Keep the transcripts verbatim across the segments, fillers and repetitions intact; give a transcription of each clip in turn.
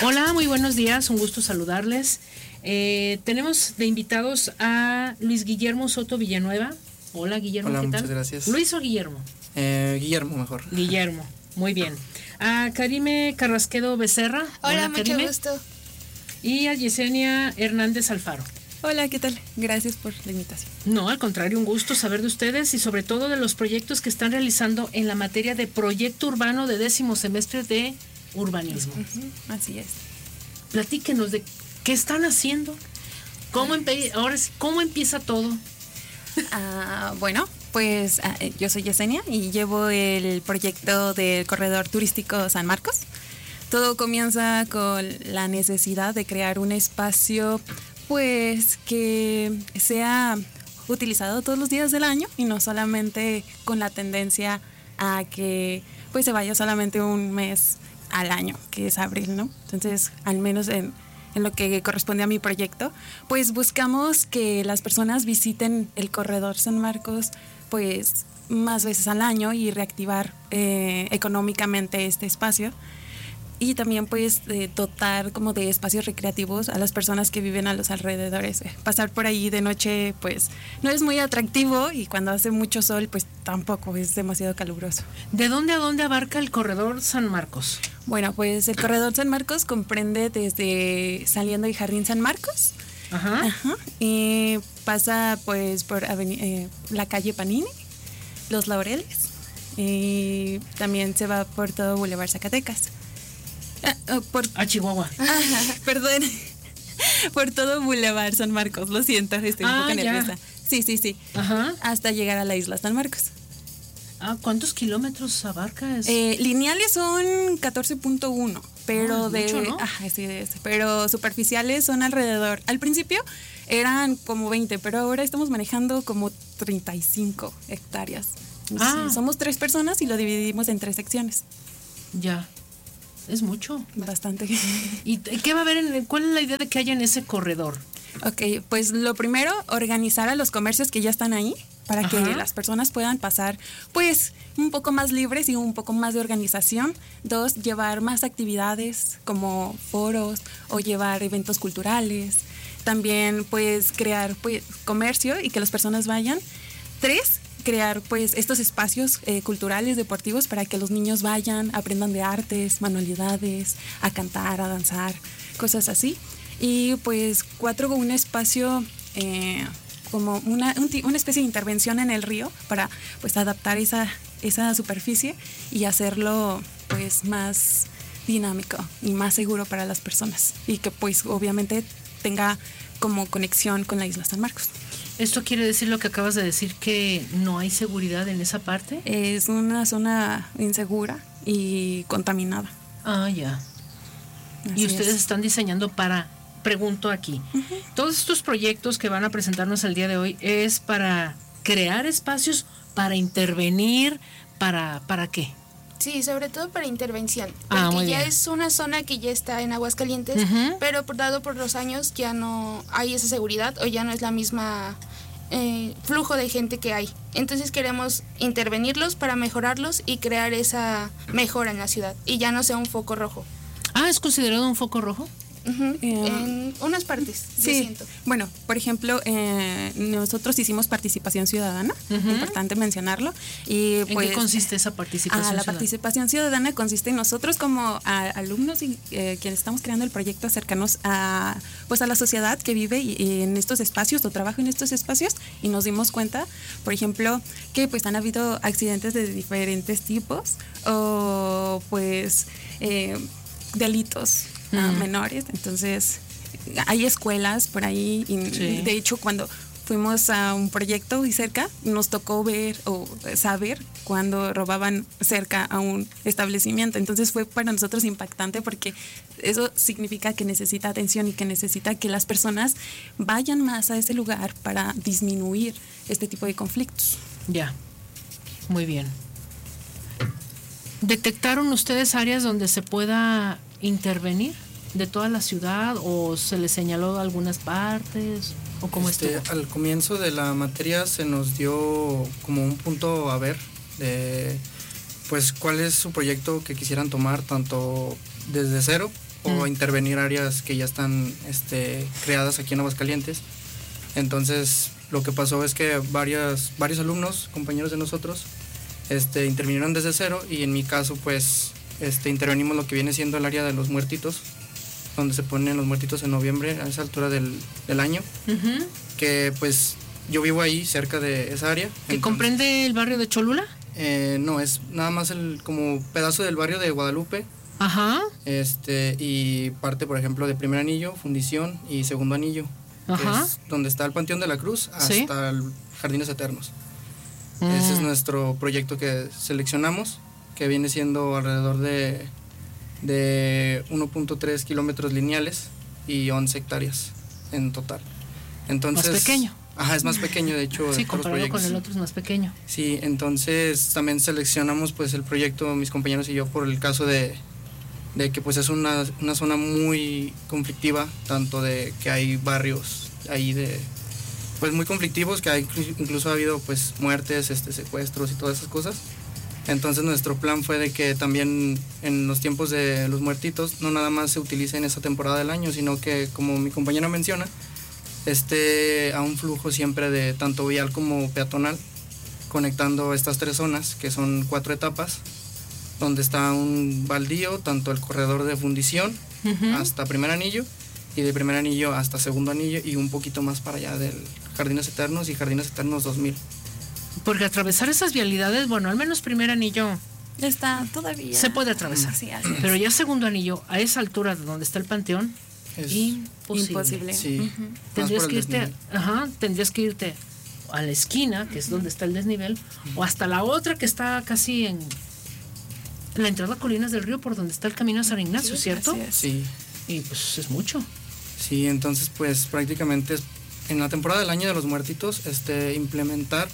Hola, muy buenos días, un gusto saludarles. Eh, tenemos de invitados a Luis Guillermo Soto Villanueva. Hola, Guillermo, Hola, ¿qué muchas tal? gracias. ¿Luis o Guillermo? Eh, Guillermo, mejor. Guillermo, muy bien. A Karime Carrasquedo Becerra. Hola, Hola, mucho Karime. gusto. Y a Yesenia Hernández Alfaro. Hola, ¿qué tal? Gracias por la invitación. No, al contrario, un gusto saber de ustedes y sobre todo de los proyectos que están realizando en la materia de proyecto urbano de décimo semestre de urbanismo. Uh-huh, así es. Platíquenos de qué están haciendo, cómo, empe- ahora sí, cómo empieza todo. Uh, bueno, pues uh, yo soy Yesenia y llevo el proyecto del corredor turístico San Marcos. Todo comienza con la necesidad de crear un espacio pues que sea utilizado todos los días del año y no solamente con la tendencia a que pues se vaya solamente un mes al año, que es abril, ¿no? Entonces, al menos en, en lo que corresponde a mi proyecto, pues buscamos que las personas visiten el corredor San Marcos pues más veces al año y reactivar eh, económicamente este espacio. Y también pues eh, dotar como de espacios recreativos a las personas que viven a los alrededores. Pasar por ahí de noche pues no es muy atractivo y cuando hace mucho sol pues tampoco es demasiado caluroso. ¿De dónde a dónde abarca el corredor San Marcos? Bueno, pues el corredor San Marcos comprende desde saliendo del Jardín San Marcos. Ajá. Ajá, y pasa pues por aveni- eh, la calle Panini, Los Laureles, y también se va por todo Boulevard Zacatecas. Ah, oh, por, A Chihuahua. ah, perdón, por todo Boulevard San Marcos, lo siento, estoy un Ah, poco ya. nerviosa. Sí, sí, sí, Ajá. hasta llegar a la isla San Marcos. Ah, ¿cuántos kilómetros abarca? Es... Eh, lineales son catorce punto uno, pero Ah, es de, mucho, ¿no? ah, sí, es, pero superficiales son alrededor. Al principio eran como veinte, pero ahora estamos manejando como treinta y cinco hectáreas. Ah. Sí, somos tres personas y lo dividimos en tres secciones. Ya. Es mucho. Bastante. ¿Y qué va a haber? En, ¿Cuál es la idea de que haya en ese corredor? Ok, pues lo primero, organizar a los comercios que ya están ahí para Ajá. que las personas puedan pasar pues un poco más libres y un poco más de organización. Dos, llevar más actividades como foros o llevar eventos culturales. También pues crear pues comercio y que las personas vayan. Tres, crear pues estos espacios eh, culturales, deportivos para que los niños vayan, aprendan de artes, manualidades, a cantar, a danzar, cosas así. Y pues cuatro, un espacio eh, como una, un, una especie de intervención en el río para pues adaptar esa, esa superficie y hacerlo pues más dinámico y más seguro para las personas y que pues obviamente tenga como conexión con la isla San Marcos. ¿Esto quiere decir lo que acabas de decir, que no hay seguridad en esa parte? Es una zona insegura y contaminada. Ah, ya. Así Y ustedes es. están diseñando para, pregunto aquí, uh-huh. todos estos proyectos que van a presentarnos el día de hoy es para crear espacios, para intervenir, para, ¿para qué? Sí, sobre todo para intervención, Ah, porque muy ya bien. es una zona que ya está en Aguascalientes, Uh-huh. pero por, dado por los años ya no hay esa seguridad o ya no es la misma eh, flujo de gente que hay. Entonces queremos intervenirlos para mejorarlos y crear esa mejora en la ciudad y ya no sea un foco rojo. Ah, ¿es considerado un foco rojo? Uh-huh. Eh, en unas partes, sí, yo siento. Bueno, por ejemplo, eh, nosotros hicimos participación ciudadana, Uh-huh. importante mencionarlo. Y ¿En pues, qué consiste esa participación ah, la ciudadana? participación ciudadana consiste en nosotros como a, alumnos y eh, quienes estamos creando el proyecto acercarnos a pues a la sociedad que vive y, y en estos espacios o trabaja en estos espacios y nos dimos cuenta, por ejemplo, que pues han habido accidentes de diferentes tipos o pues eh, delitos uh, Mm. menores. Entonces hay escuelas por ahí y Sí. de hecho cuando fuimos a un proyecto y cerca nos tocó ver o saber cuando robaban cerca a un establecimiento. Entonces fue para nosotros impactante porque eso significa que necesita atención y que necesita que las personas vayan más a ese lugar para disminuir este tipo de conflictos. Ya, muy bien. ¿Detectaron ustedes áreas donde se pueda intervenir de toda la ciudad o se les señaló algunas partes o cómo este, estuvo? Al comienzo de la materia se nos dio como un punto a ver de pues cuál es su proyecto que quisieran tomar tanto desde cero o Mm. intervenir áreas que ya están este, creadas aquí en Aguascalientes. Entonces, lo que pasó es que varias, varios alumnos, compañeros de nosotros, este, intervinieron desde cero, y en mi caso, pues, este, intervenimos lo que viene siendo el área de los muertitos, donde se ponen los muertitos en noviembre, a esa altura del, del año, Ujú. que pues yo vivo ahí, cerca de esa área. ¿Que Entonces, comprende el barrio de Cholula? Eh, no, es nada más el como pedazo del barrio de Guadalupe, Ajá, este, y parte, por ejemplo, de primer anillo, fundición y segundo anillo, que ajá. es donde está el Panteón de la Cruz hasta Sí. el Jardines Eternos. Mm. Ese es nuestro proyecto que seleccionamos, que viene siendo alrededor de, de uno punto tres kilómetros lineales y once hectáreas en total. Entonces, Más pequeño. Ajá, es más pequeño, de hecho, de Sí, todos los comparado con proyectos. el otro es más pequeño. Sí, entonces también seleccionamos pues el proyecto, mis compañeros y yo, por el caso de, de que pues es una, una zona muy conflictiva, tanto de que hay barrios ahí de pues muy conflictivos, que hay, incluso ha habido pues muertes, este, secuestros y todas esas cosas. Entonces nuestro plan fue de que también en los tiempos de los muertitos no nada más se utilice en esa temporada del año, sino que, como mi compañera menciona, esté a un flujo siempre de tanto vial como peatonal, conectando estas tres zonas, que son cuatro etapas, donde está un baldío, tanto el corredor de fundición Ujú. hasta primer anillo, y de primer anillo hasta segundo anillo, y un poquito más para allá del Jardines Eternos y Jardines Eternos dos mil. Porque atravesar esas vialidades, bueno, al menos primer anillo Está todavía. se puede atravesar. Sí, así es. Pero ya segundo anillo, a esa altura de donde está el panteón, Es, imposible. Imposible. sí, Ujú. más Tendrías por que el irte, desnivel. ajá, tendrías que irte a la esquina, que es donde está el desnivel, o hasta la otra que está casi en la entrada a Colinas del Río, por donde está el camino a San Ignacio, ¿cierto? Así es. Sí, Y pues es mucho. sí, entonces pues prácticamente es, en la temporada del año de los muertitos, este, implementar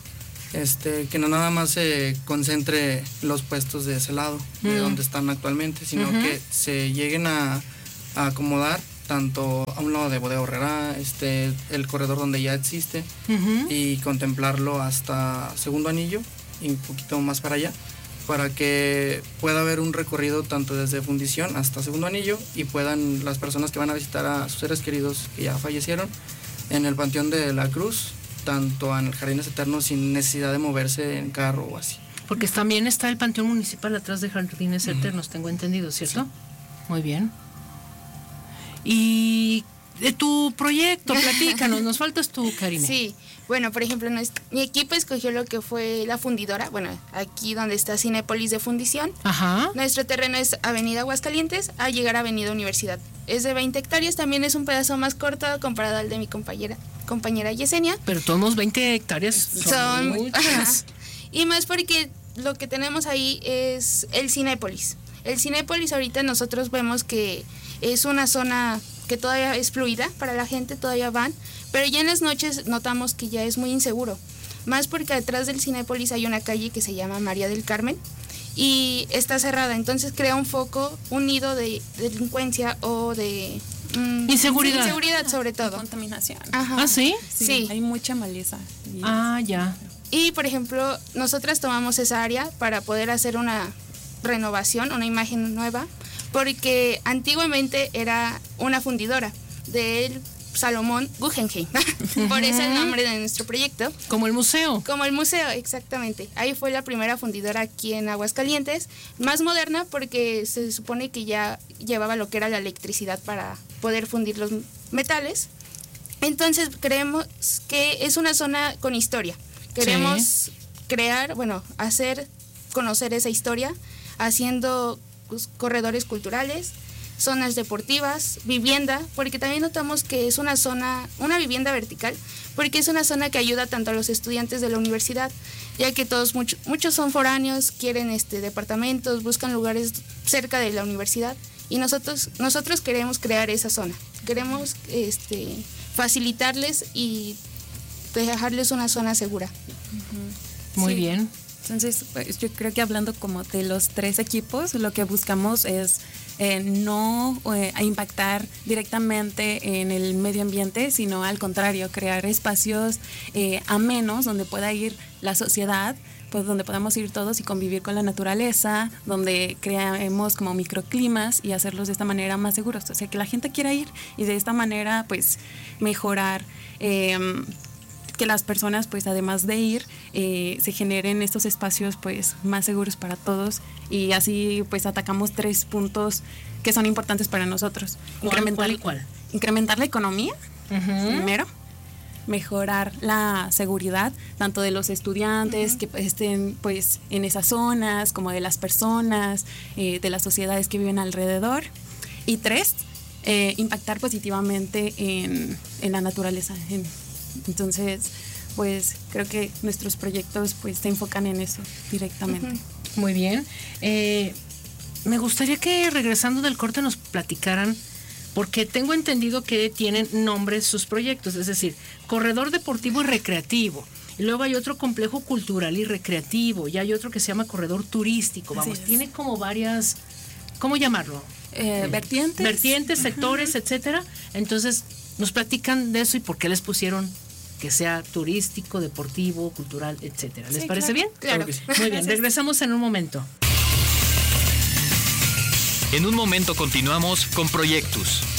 este, que no nada más se concentre los puestos de ese lado, de Mm. donde están actualmente, sino Ujú. que se lleguen a, a acomodar tanto a un lado de Bodega Horrera, este, el corredor donde ya existe, Ujú. y contemplarlo hasta segundo anillo y un poquito más para allá, para que pueda haber un recorrido tanto desde fundición hasta segundo anillo, y puedan las personas que van a visitar a sus seres queridos que ya fallecieron en el Panteón de la Cruz, tanto en el Jardines Eternos, sin necesidad de moverse en carro o así. Porque también está el Panteón Municipal atrás de Jardines Eternos, tengo entendido, ¿cierto? Muy bien. Y de tu proyecto, platícanos, nos faltas tú, Karime. Sí, bueno, por ejemplo, nues- mi equipo escogió lo que fue la fundidora, bueno, aquí donde está Cinépolis de fundición. Ajá. Nuestro terreno es Avenida Aguascalientes a llegar a Avenida Universidad. Es de veinte hectáreas, también es un pedazo más corto comparado al de mi compañera, compañera Yesenia. Pero todos veinte hectáreas son, Son muchas. ajá. Y más porque lo que tenemos ahí es el Cinépolis. El Cinépolis ahorita nosotros vemos que es una zona que todavía es fluida para la gente, todavía van, pero ya en las noches notamos que ya es muy inseguro. Más porque detrás del Cinépolis hay una calle que se llama María del Carmen y está cerrada, entonces crea un foco, un nido de delincuencia o de mm, Inseguridad. inseguridad sobre todo. Contaminación. Ajá. ¿Ah, sí? Sí. Hay mucha maleza. Y- Ah, ya. Y, por ejemplo, nosotras tomamos esa área para poder hacer una renovación, una imagen nueva, porque antiguamente era una fundidora del Salomón Guggenheim, por eso el nombre de nuestro proyecto. Como el museo. Como el museo, exactamente. Ahí fue la primera fundidora aquí en Aguascalientes, más moderna porque se supone que ya llevaba lo que era la electricidad para poder fundir los metales. Entonces creemos que es una zona con historia. Queremos Sí. crear, bueno, hacer conocer esa historia haciendo pues, corredores culturales, zonas deportivas, vivienda, porque también notamos que es una zona, una vivienda vertical, porque es una zona que ayuda tanto a los estudiantes de la universidad, ya que todos mucho, muchos son foráneos, quieren este departamentos, buscan lugares cerca de la universidad y nosotros nosotros queremos crear esa zona. Queremos este facilitarles y dejarles una zona segura. Muy Sí. bien. Entonces, pues, yo creo que hablando como de los tres equipos, lo que buscamos es eh, no eh, impactar directamente en el medio ambiente, sino al contrario, crear espacios eh, amenos donde pueda ir la sociedad, pues donde podamos ir todos y convivir con la naturaleza, donde creemos como microclimas y hacerlos de esta manera más seguros. O sea, que la gente quiera ir y de esta manera pues mejorar, eh, que las personas pues además de ir, eh, se generen estos espacios pues más seguros para todos, y así pues atacamos tres puntos que son importantes para nosotros. ¿Cuál, incrementar, cuál y cuál? Incrementar la economía, uh-huh. primero. Mejorar la seguridad tanto de los estudiantes uh-huh. que estén pues en esas zonas, como de las personas, eh, de las sociedades que viven alrededor. Y tres, eh, impactar positivamente en, en la naturaleza. En, entonces, pues creo que nuestros proyectos pues se enfocan en eso directamente. Uh-huh. Muy bien. Eh, me gustaría que regresando del corte nos platicaran, porque tengo entendido que tienen nombres sus proyectos, es decir, corredor deportivo y recreativo. Y luego hay otro complejo cultural y recreativo, y hay otro que se llama corredor turístico. Vamos, tiene como varias, ¿cómo llamarlo? Eh, vertientes. Vertientes, sectores, uh-huh. etcétera. Entonces, nos platican de eso y por qué les pusieron que sea turístico, deportivo, cultural, etcétera. ¿Les sí, parece claro, bien? Claro. Muy bien, Gracias. Regresamos en un momento. En un momento continuamos con Proyectus.